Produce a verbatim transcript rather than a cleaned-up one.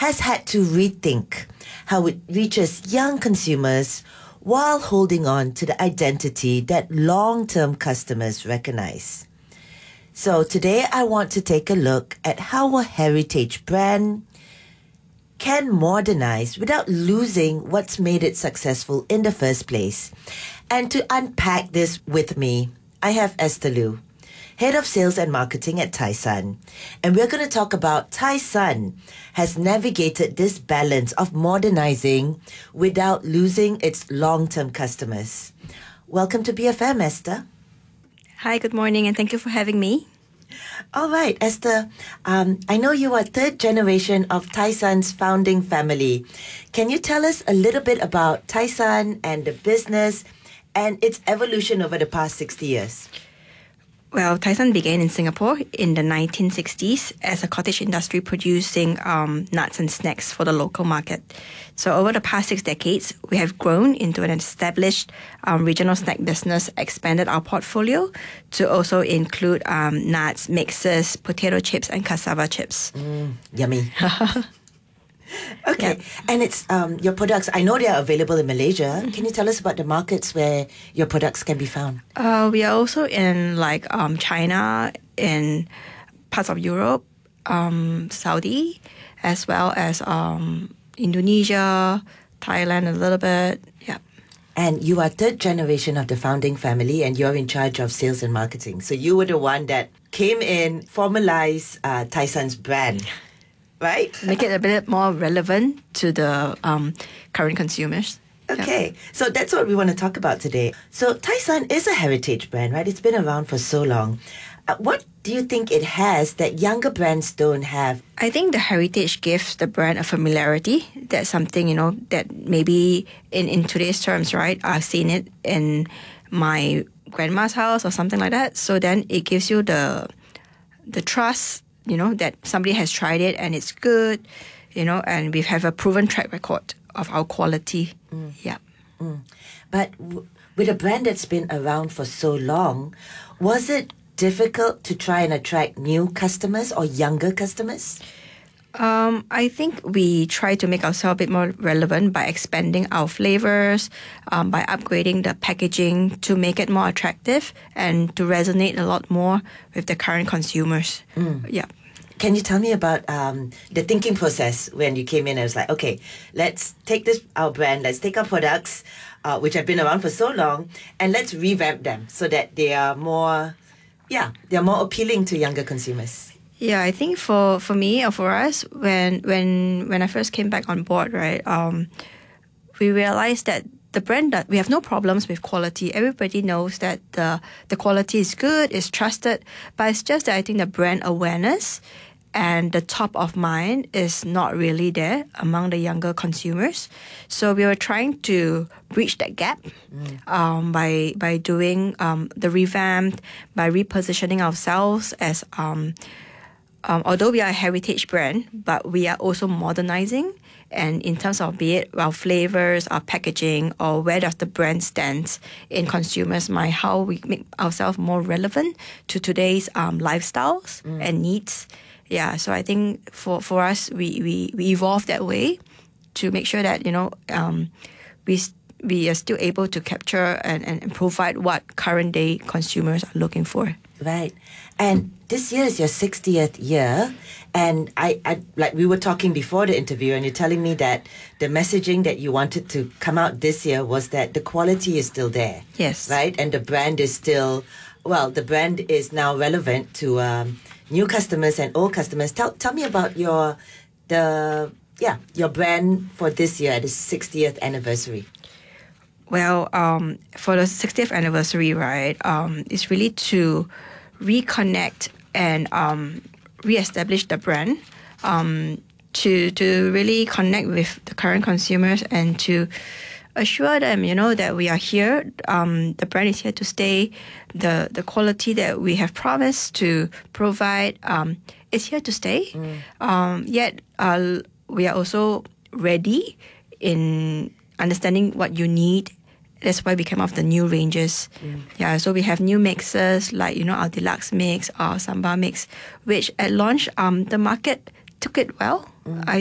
has had to rethink how it reaches young consumers while holding on to the identity that long-term customers recognize. So today I want to take a look at how a heritage brand can modernize without losing what's made it successful in the first place. And to unpack this with me, I have Esther Liu, Head of Sales and Marketing at Tai-Sun. And we're going to talk about Tai-Sun has navigated this balance of modernizing without losing its long-term customers. Welcome to B F M, Esther. Hi, good morning, and thank you for having me. All right, Esther, um, I know you are third generation of Tai-Sun's founding family. Can you tell us a little bit about Tai-Sun and the business and its evolution over the past sixty years? Well, Tai-Sun began in Singapore in the nineteen sixties as a cottage industry producing um, nuts and snacks for the local market. So over the past six decades, we have grown into an established um, regional snack business, expanded our portfolio to also include um, nuts, mixes, potato chips, and cassava chips. Mm, yummy. Okay, Yep. and it's um, your products, I know they are available in Malaysia. Mm-hmm. Can you tell us about the markets where your products can be found? Uh, we are also in like um, China, in parts of Europe, um, Saudi, as well as um, Indonesia, Thailand a little bit. Yeah. And you are third generation of the founding family and you're in charge of sales and marketing. So you were the one that came in, formalized uh, Tai-Sun's brand. Right? Make it a bit more relevant to the um, current consumers. Okay, Yeah. so that's what we want to talk about today. So Tai-Sun is a heritage brand, right? It's been around for so long. Uh, what do you think it has that younger brands don't have? I think the heritage gives the brand a familiarity. That's something, you know, that maybe in, in today's terms, right, I've seen it in my grandma's house or something like that. So then it gives you the the trust, you know, that somebody has tried it and it's good, you know, and we have a proven track record of our quality. Mm. Yeah. Mm. But w- with a brand that's been around for so long, was it difficult to try and attract new customers or younger customers? Um, I think we try to make ourselves a bit more relevant by expanding our flavors, um, by upgrading the packaging to make it more attractive and to resonate a lot more with the current consumers. Mm. Yeah. Can you tell me about um, the thinking process when you came in? I was like, okay, let's take this, our brand, let's take our products, uh, which have been around for so long, and let's revamp them so that they are more, yeah, they're more appealing to younger consumers. Yeah, I think for, for me or for us, when when when I first came back on board, right, um, we realized that the brand, that we have no problems with quality. Everybody knows that the the quality is good, is trusted, but it's just that I think the brand awareness and the top of mind is not really there among the younger consumers. So we were trying to bridge that gap mm. um, by by doing um, the revamp, by repositioning ourselves as um, Um, although we are a heritage brand, but we are also modernizing. And in terms of be it our flavors, our packaging, or where does the brand stand in consumers' mind, how we make ourselves more relevant to today's um, lifestyles mm. and needs. Yeah, so I think for, for us, we, we, we evolve that way to make sure that, you know, um, we we are still able to capture and, and provide what current day consumers are looking for. Right. And this year is your sixtieth year. And I, I, like we were talking before the interview, and you're telling me that the messaging that you wanted to come out this year was that the quality is still there. Yes. Right? And the brand is still, well, the brand is now relevant to um, new customers and old customers. Tell tell me about your, the, yeah, your brand for this year, the sixtieth anniversary. Well, um, for the sixtieth anniversary, right, um, it's really to reconnect and um, reestablish the brand, um, to to really connect with the current consumers and to assure them, you know, that we are here. Um, the brand is here to stay. The the quality that we have promised to provide um, is here to stay. Mm. Um, yet uh, we are also ready in understanding what you need. That's why we came up with the new ranges. Mm. Yeah, so we have new mixes like, you know, our deluxe mix, our samba mix, which at launch, um, the market took it well. Mm. I